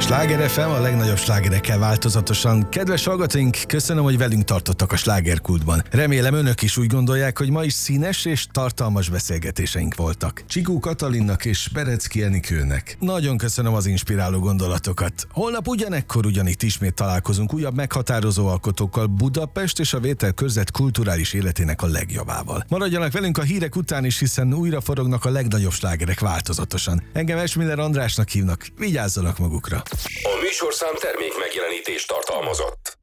Sláger FM, a legnagyobb slágerekkel változatosan. Kedves hallgatóink, köszönöm, hogy velünk tartottak a slágerkultban. Remélem önök is úgy gondolják, hogy ma is színes és tartalmas beszélgetéseink voltak. Csikó Katalinnak és Perecki Enikőnek. Nagyon köszönöm az inspiráló gondolatokat. Holnap ugyanekkor ugyanitt ismét találkozunk újabb meghatározó alkotókkal, Budapest és a Vételkörzet kulturális életének a legjobbával. Maradjanak velünk a hírek után is, hiszen újra forognak a legnagyobb slágerek változatosan. Engem Esmiller Andrásnak hívnak, vigyázzanak magukra. A műsorszám termék megjelenítést tartalmazott.